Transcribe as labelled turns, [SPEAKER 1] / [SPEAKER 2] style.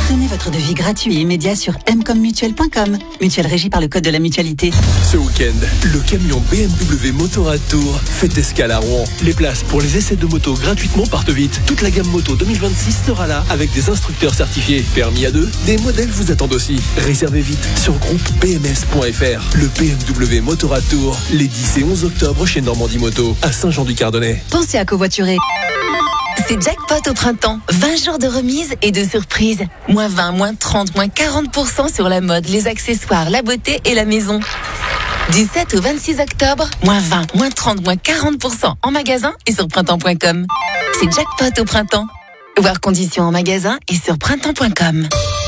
[SPEAKER 1] Obtenez votre devis gratuit et immédiat sur mcommutuel.com. Mutuelle régie par le code de la mutualité.
[SPEAKER 2] Ce week-end, le camion BMW Motorrad Tour fait escale à Rouen. Les places pour les essais de moto gratuitement partent vite. Toute la gamme moto 2026 sera là avec des instructeurs certifiés. Permis à 2, des modèles vous attendent aussi. Réservez vite sur groupebms.fr. Le BMW Motorrad Tour, les 10 et 11 octobre chez Normandie Moto, à Saint-Jean-du-Cardonnay.
[SPEAKER 1] Pensez à covoiturer.
[SPEAKER 3] C'est jackpot au printemps. 20 jours de remise et de surprises. Moins 20, moins 30, moins 40% sur la mode, les accessoires, la beauté et la maison. Du 7 au 26 octobre, moins 20, moins 30, moins 40% en magasin et sur printemps.com. C'est jackpot au printemps. Voir conditions en magasin et sur printemps.com.